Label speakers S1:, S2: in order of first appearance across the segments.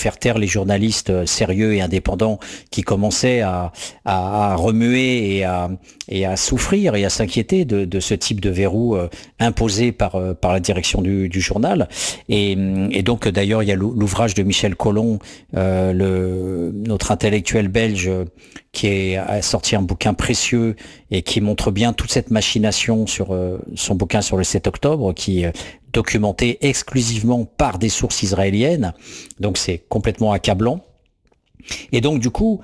S1: faire taire les journalistes sérieux et indépendants qui commençaient à remuer et à souffrir et à s'inquiéter de ce type de verrou imposé par la direction du journal. Et donc d'ailleurs il y a l'ouvrage de Michel Collomb, notre intellectuel belge, qui a sorti un bouquin précieux et qui montre bien toute cette machination sur son bouquin sur le 7 octobre, qui documenté exclusivement par des sources israéliennes. Donc c'est complètement accablant. Et donc du coup,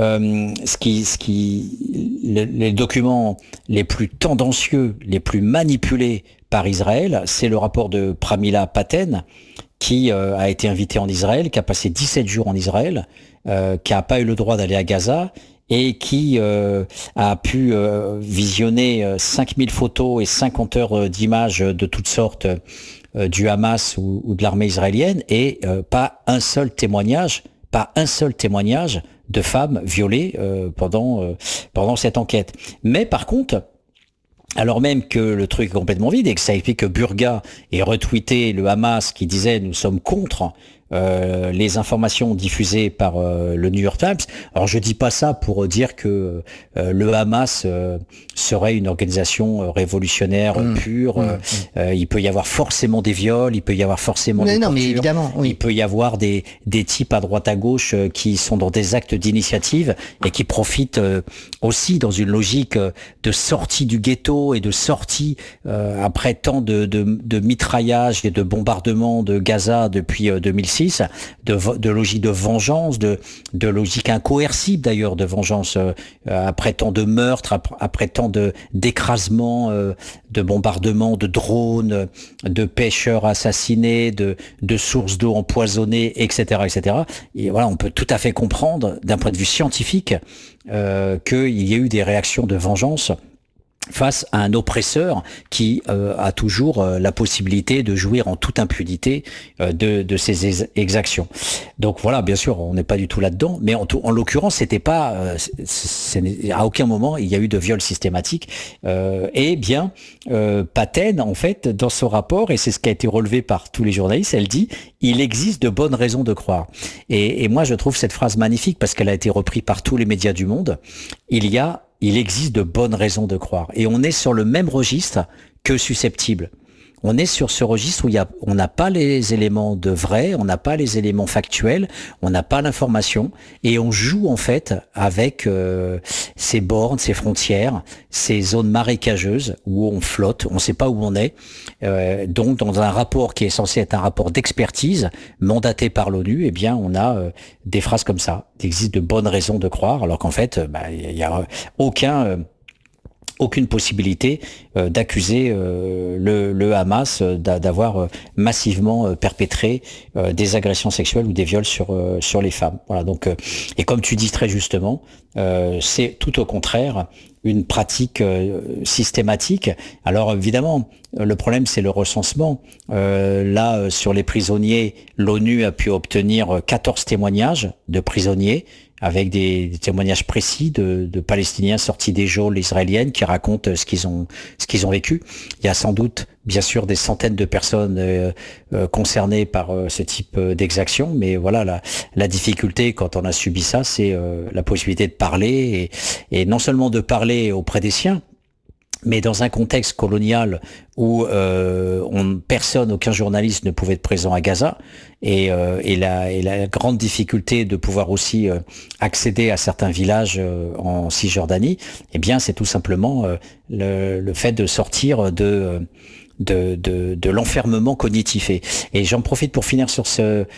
S1: les documents les plus tendancieux, les plus manipulés par Israël, c'est le rapport de Pramila Patten, qui a été invité en Israël, qui a passé 17 jours en Israël, qui n'a pas eu le droit d'aller à Gaza, et qui a pu visionner 5000 photos et 50 heures d'images de toutes sortes du Hamas ou de l'armée israélienne, et pas un seul témoignage de femmes violées pendant cette enquête. Mais par contre, alors même que le truc est complètement vide et que ça explique que Burga ait retweeté le Hamas qui disait « nous sommes contre » les informations diffusées par le New York Times. Alors je dis pas ça pour dire que le Hamas serait une organisation révolutionnaire pure. Il peut y avoir forcément des viols, il peut y avoir forcément des tortures,
S2: mais évidemment, oui.
S1: Il peut y avoir des types à droite à gauche qui sont dans des actes d'initiative et qui profitent aussi dans une logique de sortie du ghetto et de sortie après tant de mitraillage et de bombardements de Gaza depuis 2006, de logique de vengeance, de logique incoercible d'ailleurs de vengeance après tant de meurtres, après tant d'écrasements, de bombardements, de drones, de pêcheurs assassinés, de sources d'eau empoisonnées, etc., etc. Et voilà, on peut tout à fait comprendre d'un point de vue scientifique qu'il y a eu des réactions de vengeance face à un oppresseur qui a toujours la possibilité de jouir en toute impunité de ses exactions. Donc voilà, bien sûr, on n'est pas du tout là-dedans, mais en l'occurrence, c'était pas, à aucun moment il y a eu de viol systématique. Et bien, Patten, en fait, dans son rapport, et c'est ce qui a été relevé par tous les journalistes, elle dit « il existe de bonnes raisons de croire ». Et moi, je trouve cette phrase magnifique parce qu'elle a été reprise par tous les médias du monde. Il existe de bonnes raisons de croire. Et on est sur le même registre que susceptible. On est sur ce registre où on n'a pas les éléments de vrai, on n'a pas les éléments factuels, on n'a pas l'information, et on joue en fait avec ces bornes, ces frontières, ces zones marécageuses où on flotte, on ne sait pas où on est. Donc dans un rapport qui est censé être un rapport d'expertise mandaté par l'ONU, eh bien on a des phrases comme ça. Il existe de bonnes raisons de croire, alors qu'en fait, il y a aucune possibilité d'accuser le Hamas d'avoir massivement perpétré des agressions sexuelles ou des viols sur les femmes. Voilà, donc et comme tu dis très justement, c'est tout au contraire une pratique systématique. Alors évidemment, le problème c'est le recensement. Là, sur les prisonniers, l'ONU a pu obtenir 14 témoignages de prisonniers avec des témoignages précis de Palestiniens sortis des geôles israéliennes qui racontent ce qu'ils ont vécu. Il y a sans doute, bien sûr, des centaines de personnes concernées par ce type d'exaction, mais voilà, la difficulté quand on a subi ça, c'est la possibilité de parler, et non seulement de parler auprès des siens, mais dans un contexte colonial où aucun journaliste ne pouvait être présent à Gaza, et la grande difficulté de pouvoir aussi accéder à certains villages en Cisjordanie, eh bien c'est tout simplement le fait de sortir de l'enfermement cognitif. Et j'en profite pour finir sur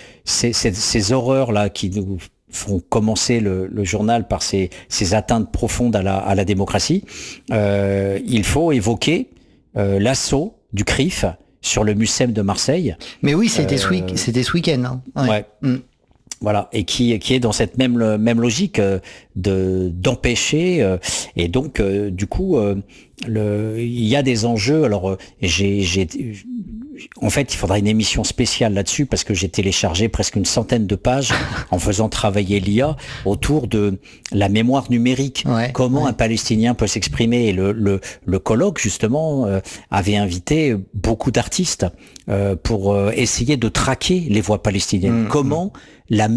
S1: ces horreurs là qui nous font commencer le journal par ces atteintes profondes à la démocratie. Il faut évoquer l'assaut du CRIF sur le Mucem de Marseille.
S2: Mais oui, c'était ce week-end. Hein.
S1: Ouais. Voilà, et qui est dans cette même logique d'empêcher, et donc du coup il y a des enjeux. Alors en fait, il faudra une émission spéciale là-dessus parce que j'ai téléchargé presque une centaine de pages en faisant travailler l'IA autour de la mémoire numérique. Comment un Palestinien peut s'exprimer. Et le colloque, justement, avait invité beaucoup d'artistes pour essayer de traquer les voix palestiniennes. Comment la